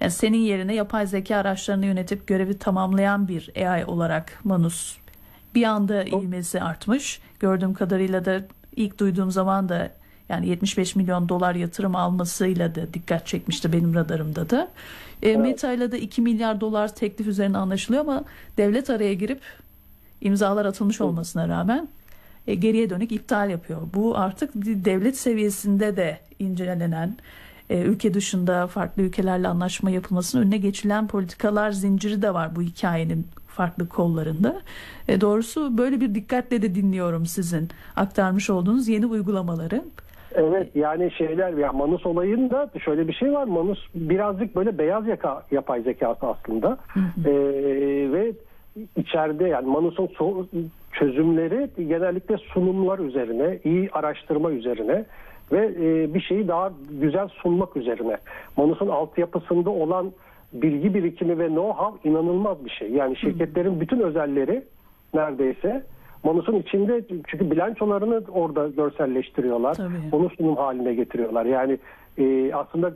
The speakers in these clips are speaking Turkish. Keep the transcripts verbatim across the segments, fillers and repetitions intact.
Yani senin yerine yapay zeka araçlarını yönetip görevi tamamlayan bir A I olarak Manus bir anda ivmesi artmış. Gördüğüm kadarıyla da ilk duyduğum zaman da yani yetmiş beş milyon dolar yatırım almasıyla da dikkat çekmişti benim radarımda da. E, evet. Meta ile de iki milyar dolar teklif üzerine anlaşılıyor ama devlet araya girip imzalar atılmış olmasına rağmen e, geriye dönük iptal yapıyor. Bu artık devlet seviyesinde de incelenen, e, ülke dışında farklı ülkelerle anlaşma yapılmasının önüne geçilen politikalar zinciri de var bu hikayenin farklı kollarında. E, doğrusu böyle bir dikkatle de dinliyorum sizin aktarmış olduğunuz yeni uygulamaları. Evet, yani şeyler ya Manus olayında şöyle bir şey var. Manus birazcık böyle beyaz yaka yapay zekası aslında. Hı hı. Ee, ve içeride yani Manus'un so- çözümleri genellikle sunumlar üzerine, iyi araştırma üzerine ve e, bir şeyi daha güzel sunmak üzerine. Manus'un altyapısında olan bilgi birikimi ve know-how inanılmaz bir şey. Yani şirketlerin bütün özelleri neredeyse Manus'un içinde, çünkü bilançolarını orada görselleştiriyorlar. Tabii. Onu sunum haline getiriyorlar. Yani e, aslında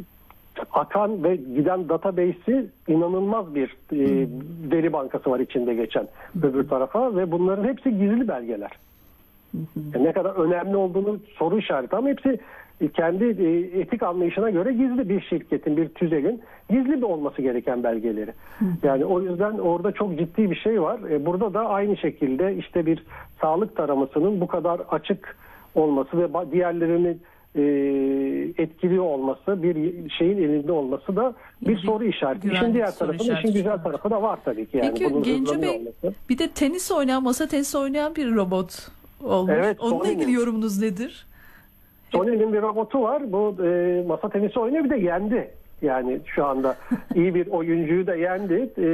akan ve giden database'i inanılmaz bir e, hmm. veri bankası var içinde geçen hmm. öbür tarafa ve bunların hepsi gizli belgeler. Hmm. Yani ne kadar önemli olduğunu soru işareti ama hepsi kendi e, etik anlayışına göre gizli, bir şirketin, bir tüzelin gizli bir olması gereken belgeleri. Hmm. Yani o yüzden orada çok ciddi bir şey var. E, burada da aynı şekilde işte bir sağlık taramasının bu kadar açık olması ve diğerlerini e, etkiliyor olması, bir şeyin elinde olması da bir yani, soru işareti. İşin diğer tarafı, işin güzel tarafı da var tabii ki. Yani peki Genco Bey, olması. Bir de tenis oynayan, masa tenisi oynayan bir robot olmuş. Evet, onunla ilgili yorumunuz nedir? Sony'nin bir robotu var. Bu e, masa tenisi oynuyor, bir de yendi. Yani şu anda iyi bir oyuncuyu da yendi. E,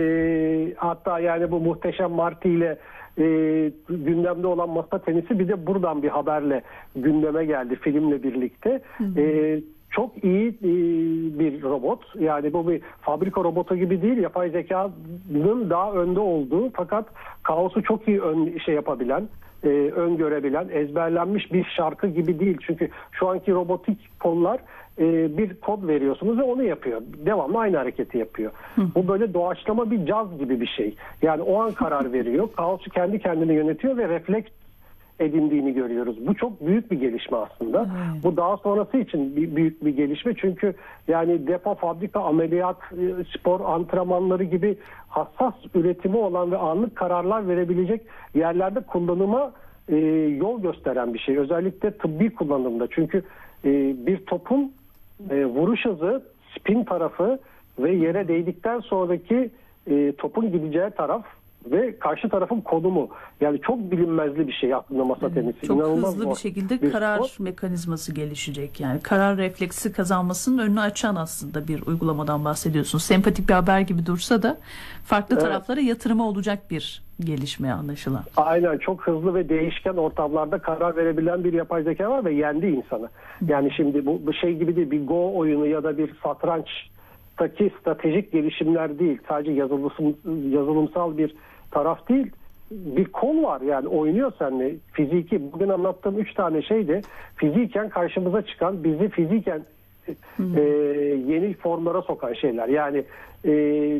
hatta yani bu Muhteşem Marti ile e, gündemde olan masa tenisi bir de buradan bir haberle gündeme geldi, filmle birlikte. E, çok iyi e, bir robot. Yani bu bir fabrika robotu gibi değil. Yapay zekanın daha önde olduğu fakat kaosu çok iyi ön, şey yapabilen, e, öngörebilen, ezberlenmiş bir şarkı gibi değil. Çünkü şu anki robotik kollar e, bir kod veriyorsunuz ve onu yapıyor. Devamlı aynı hareketi yapıyor. Hı. Bu böyle doğaçlama bir caz gibi bir şey. Yani o an karar veriyor. Kaosu kendi kendine yönetiyor ve refleks edindiğini görüyoruz. Bu çok büyük bir gelişme aslında. Hmm. Bu daha sonrası için bir, büyük bir gelişme. Çünkü yani depo, fabrika, ameliyat, spor antrenmanları gibi hassas üretimi olan ve anlık kararlar verebilecek yerlerde kullanıma e, yol gösteren bir şey. Özellikle tıbbi kullanımda. Çünkü e, bir topun e, vuruş hızı, spin tarafı ve yere değdikten sonraki e, topun gideceği taraf ve karşı tarafın konumu. Yani çok bilinmezli bir şey aslında masa tenisi. Çok İnanılmaz hızlı bir şekilde bir karar spor. mekanizması gelişecek. Yani karar refleksi kazanmasının önünü açan aslında bir uygulamadan bahsediyorsunuz. Sempatik bir haber gibi dursa da farklı evet. taraflara yatırımı olacak bir gelişme anlaşılan. Aynen, çok hızlı ve değişken ortamlarda karar verebilen bir yapay zeka var ve yendi insanı. Yani şimdi bu, bu şey gibi değil, bir Go oyunu ya da bir satranç taki stratejik gelişimler değil. Sadece yazılımsal, yazılımsal bir taraf değil. Bir kol var yani, oynuyor seninle fiziki. Bugün anlattığım üç tane şeydi. Fiziken karşımıza çıkan, bizi fiziken hmm. e, yeni formlara sokan şeyler. Yani e,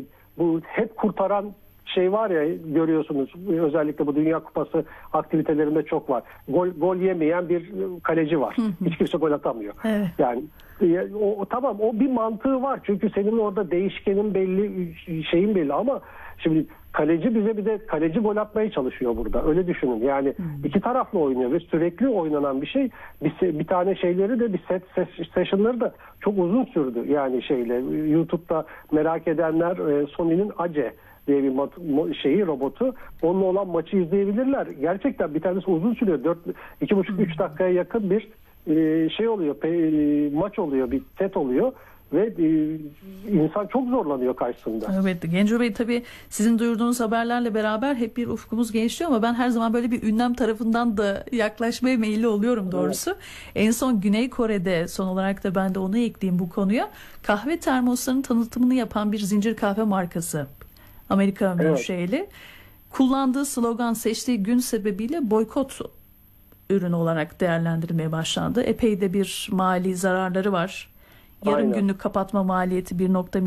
bu hep kurtaran şey var ya, görüyorsunuz özellikle bu Dünya Kupası aktivitelerinde çok var. Gol, gol yemeyen bir kaleci var. Hiç kimse gol atamıyor. Evet. Yani o, o tamam, o bir mantığı var. Çünkü senin orada değişkenin belli, şeyin belli ama şimdi kaleci bize bir de kaleci gol atmaya çalışıyor burada. Öyle düşünün. Yani hmm. iki taraflı oynuyor ve sürekli oynanan bir şey. Bir, bir tane şeyleri de bir set session'ları da çok uzun sürdü. Yani şeyle YouTube'da merak edenler Sony'nin Ace diye bir mat- şeyi robotu, onunla olan maçı izleyebilirler. Gerçekten bir tanesi uzun sürüyor. dört iki buçuk üç dakikaya yakın bir e, şey oluyor. Pe- maç oluyor, bir set oluyor ve e, insan çok zorlanıyor karşısında. Evet, Genco Bey, tabii sizin duyurduğunuz haberlerle beraber hep bir ufkumuz genişliyor ama ben her zaman böyle bir ünlem tarafından da yaklaşmaya meyilli oluyorum doğrusu. Evet. En son Güney Kore'de, son olarak da ben de onu ekleyeyim bu konuya, kahve termoslarının tanıtımını yapan bir zincir kahve markası, Amerika menşeli, evet. kullandığı slogan seçtiği gün sebebiyle boykot ürünü olarak değerlendirilmeye başlandı. Epey de bir mali zararları var. Yarım Aynen. günlük kapatma maliyeti bir nokta